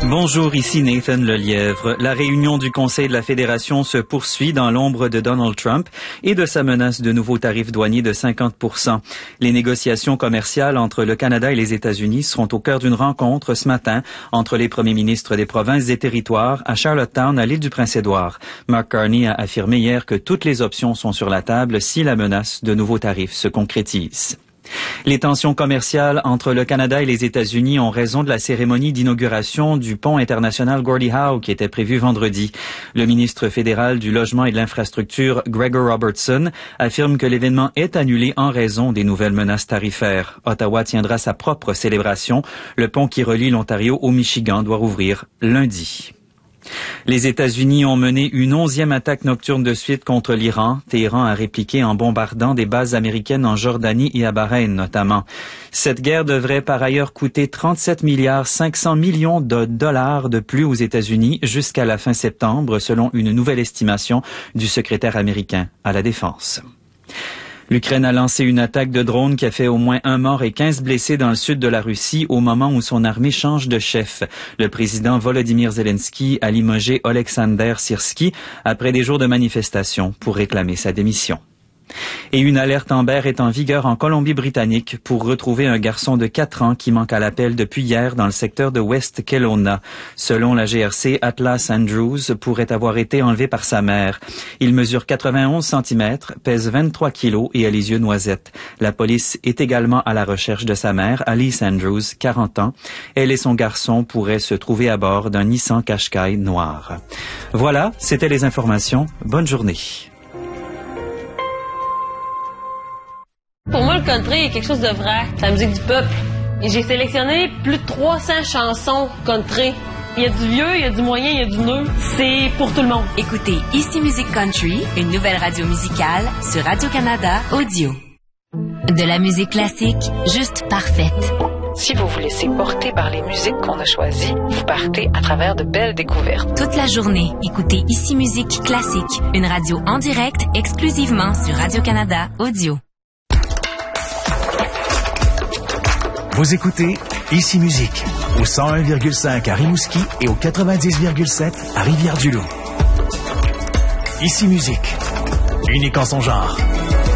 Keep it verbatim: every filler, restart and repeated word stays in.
Bonjour, ici Nathan Lelièvre. La réunion du Conseil de la Fédération se poursuit dans l'ombre de Donald Trump et de sa menace de nouveaux tarifs douaniers de cinquante pour cent. Les négociations commerciales entre le Canada et les États-Unis seront au cœur d'une rencontre ce matin entre les premiers ministres des provinces et territoires à Charlottetown, à l'île du Prince-Édouard. Mark Carney a affirmé hier que toutes les options sont sur la table si la menace de nouveaux tarifs se concrétise. Les tensions commerciales entre le Canada et les États-Unis ont raison de la cérémonie d'inauguration du pont international Gordie Howe qui était prévue vendredi. Le ministre fédéral du Logement et de l'Infrastructure, Gregor Robertson, affirme que l'événement est annulé en raison des nouvelles menaces tarifaires. Ottawa tiendra sa propre célébration. Le pont qui relie l'Ontario au Michigan doit rouvrir lundi. Les États-Unis ont mené une onzième attaque nocturne de suite contre l'Iran. Téhéran a répliqué en bombardant des bases américaines en Jordanie et à Bahreïn notamment. Cette guerre devrait par ailleurs coûter trente-sept milliards cinq cents millions de dollars de plus aux États-Unis jusqu'à la fin septembre, selon une nouvelle estimation du secrétaire américain à la Défense. L'Ukraine a lancé une attaque de drone qui a fait au moins un mort et quinze blessés dans le sud de la Russie au moment où son armée change de chef. Le président Volodymyr Zelensky a limogé Oleksandr Syrski après des jours de manifestations pour réclamer sa démission. Et une alerte Amber est en vigueur en Colombie-Britannique pour retrouver un garçon de quatre ans qui manque à l'appel depuis hier dans le secteur de West Kelowna. Selon la G R C, Atlas Andrews pourrait avoir été enlevé par sa mère. Il mesure quatre-vingt-onze centimètres, pèse vingt-trois kilos et a les yeux noisettes. La police est également à la recherche de sa mère, Alice Andrews, quarante ans. Elle et son garçon pourraient se trouver à bord d'un Nissan Qashqai noir. Voilà, c'était les informations. Bonne journée. Pour moi, le country est quelque chose de vrai. C'est la musique du peuple. Et j'ai sélectionné plus de trois cents chansons country. Il y a du vieux, il y a du moyen, il y a du neuf. C'est pour tout le monde. Écoutez Ici Musique Country, une nouvelle radio musicale sur Radio-Canada Audio. De la musique classique, juste parfaite. Si vous vous laissez porter par les musiques qu'on a choisies, vous partez à travers de belles découvertes. Toute la journée, écoutez Ici Musique Classique, une radio en direct exclusivement sur Radio-Canada Audio. Vous écoutez Ici Musique, au cent un virgule cinq à Rimouski et au quatre-vingt-dix virgule sept à Rivière-du-Loup. Ici Musique, unique en son genre.